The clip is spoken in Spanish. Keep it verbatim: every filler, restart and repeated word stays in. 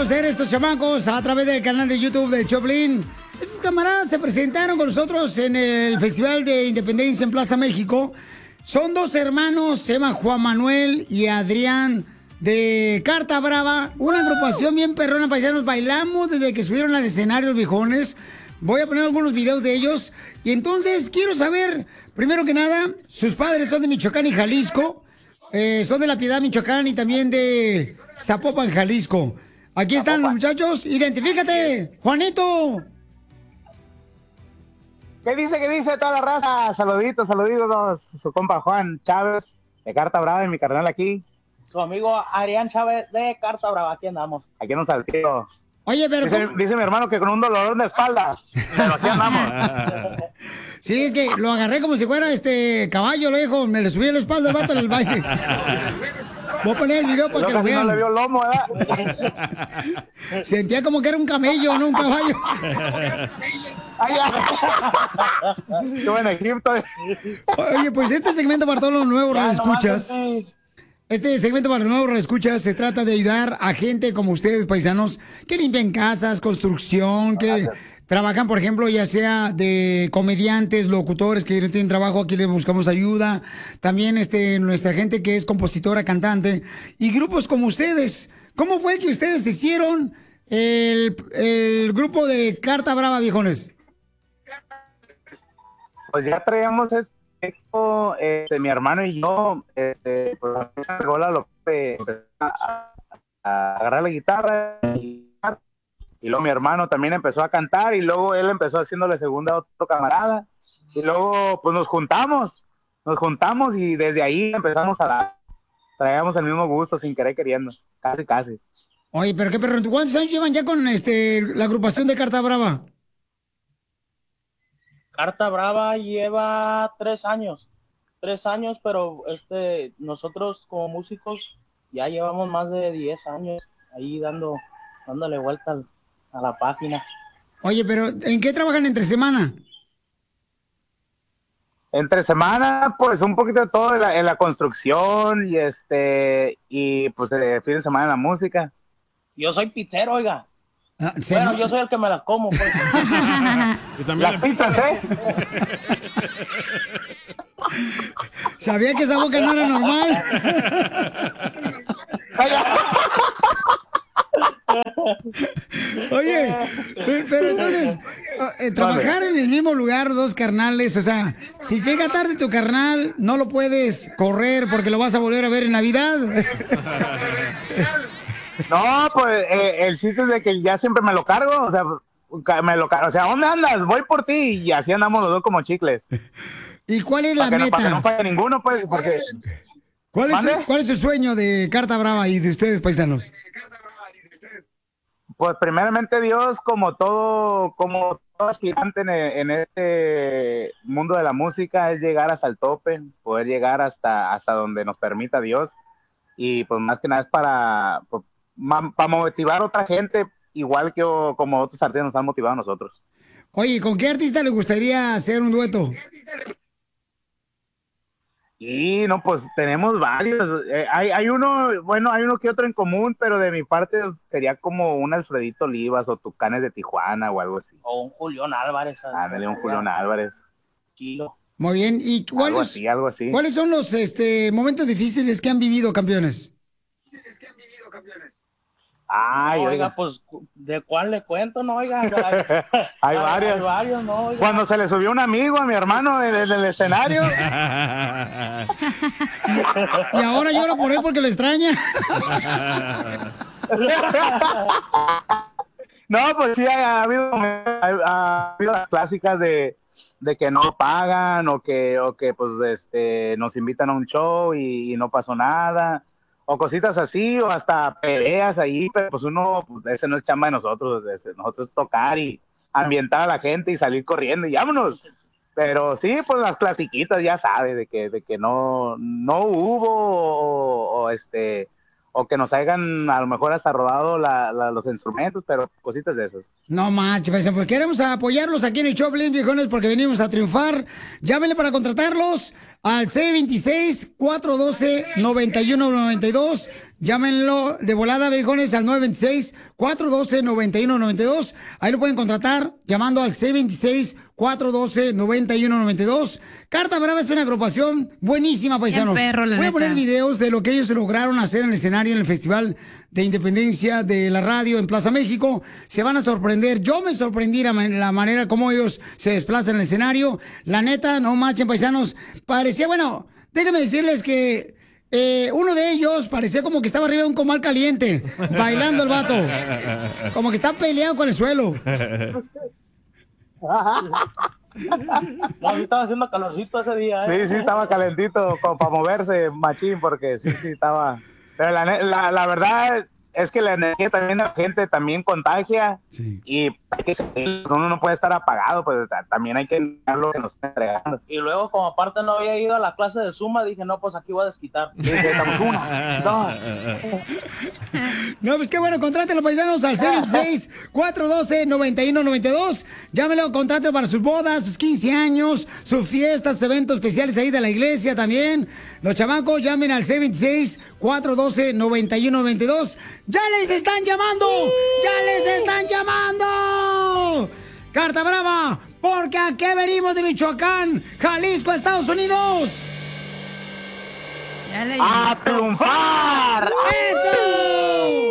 conocer estos chamacos a través del canal de YouTube de Choplin. Estos camaradas se presentaron con nosotros en el Festival de Independencia en Plaza México. Son dos hermanos, se llaman Juan Manuel y Adrián, de Carta Brava. Una agrupación bien perrona, paisanos. Bailamos desde que subieron al escenario los viejones. Voy a poner algunos videos de ellos. Y entonces quiero saber, primero que nada, sus padres son de Michoacán y Jalisco. Eh, son de La Piedad, Michoacán, y también de Zapopan, Jalisco. Aquí están los muchachos. Identifícate, Juanito. ¿Qué dice, qué dice toda la raza? Saluditos, saluditos, su compa Juan Chávez, de Carta Brava, y mi carnal aquí. Su amigo Adrián Chávez, de Carta Brava, aquí andamos. Aquí nos salteo. Oye, pero... Dice, dice mi hermano que con un dolor de espalda, pero aquí andamos. Sí, es que lo agarré como si fuera este caballo, lo dijo, me le subí a la espalda el vato en el baile. Voy a poner el video para que lo vean. No le vio lomo, ¿verdad? Sentía como que era un camello, no un caballo. Yo en Egipto. Oye, pues este segmento para todos los nuevos radioescuchas. Este segmento para los nuevos radioescuchas se trata de ayudar a gente como ustedes, paisanos, que limpian casas, construcción, que trabajan, por ejemplo, ya sea de comediantes, locutores que no tienen trabajo, aquí les buscamos ayuda. También este, nuestra gente que es compositora, cantante, y grupos como ustedes. ¿Cómo fue que ustedes hicieron el, el grupo de Carta Brava, viejones? Pues ya traíamos esto, este, mi hermano y yo, este, pues esa rola lo que a, a agarrar la guitarra y, y luego mi hermano también empezó a cantar y luego él empezó haciéndole segunda a otro camarada y luego pues nos juntamos, nos juntamos y desde ahí empezamos a dar, traíamos el mismo gusto sin querer queriendo, casi casi. Oye, pero qué perro, ¿cuántos años llevan ya con este la agrupación de Carta Brava? Carta Brava lleva tres años, tres años, pero este, nosotros como músicos ya llevamos más de diez años ahí dando, dándole vuelta al, a la página. Oye, pero ¿en qué trabajan entre semana? Entre semana, pues un poquito de todo en la, en la construcción y este y pues el fin de semana en la música. Yo soy pizzero, oiga. Ah, bueno, no? yo soy el que me las como, pues. Y también las pizzas, ¿eh? Sabía que esa boca no era normal. Oye, pero, pero entonces, eh, trabajar en el mismo lugar, dos carnales, o sea, si llega tarde tu carnal, no lo puedes correr porque lo vas a volver a ver en Navidad. No, pues eh, el chiste es de que ya siempre me lo cargo, o sea, me lo cargo, o sea, ¿dónde andas? Voy por ti y así andamos los dos como chicles. ¿Y cuál es la para que meta? No, para que no falle ninguno, pues, porque... ¿Cuál es, su, ¿Cuál es su sueño de Carta Brava y de ustedes, paisanos? Pues primeramente Dios, como todo, como todo aspirante en, en este mundo de la música, es llegar hasta el tope, poder llegar hasta, hasta donde nos permita Dios. Y pues más que nada es para, pues, para motivar a otra gente, igual que o, como otros artistas nos han motivado a nosotros. Oye, ¿con qué artista le gustaría hacer un dueto? Y no, pues tenemos varios. Eh, hay, hay uno, bueno, hay uno que otro en común, pero de mi parte sería como un Alfredito Olivas o Tucanes de Tijuana o algo así. O un Julián Álvarez. Ándale, un Julián Álvarez. Kilo. Muy bien. ¿Y cuáles, algo así, algo así. ¿cuáles son los este, momentos difíciles que han vivido, campeones? que han vivido, campeones? Ay, no, oiga, oiga, pues, ¿de cuál le cuento? No, oiga. Hay, hay varios. Hay varios, no, oiga. Cuando se le subió un amigo a mi hermano en el, el escenario. Y ahora llora por él porque lo extraña. No, pues sí, ha, ha, habido, ha, ha habido las clásicas de, de que no pagan o que, o que pues, este, nos invitan a un show y, y no pasó nada. O cositas así, o hasta peleas ahí, pero pues uno, pues ese no es chamba de nosotros, ese, nosotros es tocar y ambientar a la gente y salir corriendo y vámonos. Pero sí, pues las clasiquitas ya sabes, de que, de que no, no hubo, o, o este, o que nos hayan a lo mejor hasta robado la, la, los instrumentos, pero cositas de esas. No manches, pues queremos apoyarlos aquí en el Choplin, viejones, porque venimos a triunfar. Llámenle para contratarlos al seis dos seis, cuatro uno dos, nueve uno nueve dos. Llámenlo de volada, viejones, al nueve dos seis, cuatro uno dos, nueve uno nueve dos. Ahí lo pueden contratar llamando al seis dos seis, cuatro uno dos, nueve uno nueve dos. Carta Brava es una agrupación buenísima, paisanos. Qué perro, la Voy a neta. poner videos de lo que ellos lograron hacer en el escenario en el Festival de Independencia de la Radio en Plaza México. Se van a sorprender. Yo me sorprendí la, man- la manera como ellos se desplazan en el escenario. La neta, no marchen, paisanos. Parecía, bueno, déjenme decirles que eh, uno de ellos parecía como que estaba arriba de un comal caliente, bailando el vato. Como que está peleado con el suelo. No, sí estaba haciendo calorcito ese día, ¿eh? Sí, sí, estaba calentito como para moverse, machín, porque sí, sí, estaba... Pero la, ne- la, la verdad es que la energía también de la gente también contagia. Sí. Y hay que seguir, uno no puede estar apagado, pues ta- también hay que dar lo que nos está entregando. Y luego, como aparte no había ido a la clase de Zumba, dije, no, pues aquí voy a desquitar. Sí, sí, estamos una, dos. No, pues qué bueno, contrátelo, paisanos, al seis dos seis, cuatro uno dos, nueve uno nueve dos. Llámelo, contrátelo para sus bodas, sus quince años, sus fiestas, sus eventos especiales ahí de la iglesia también. Los chamacos, llamen al seis dos seis, cuatro uno dos, nueve uno nueve dos. ¡Ya les están llamando! ¡Ya les están llamando! ¡Carta Brava! Porque aquí venimos de Michoacán, Jalisco, Estados Unidos. Ya le ¡A triunfar! ¡Eso!